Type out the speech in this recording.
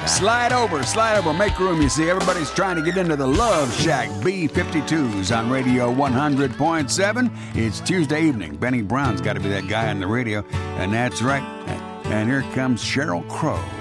Slide over, make room. You see, everybody's trying to get into the Love Shack B-52s on Radio 100.7. It's Tuesday evening. Benny Brown's got to be that guy on the radio, and that's right. And here comes Sheryl Crow.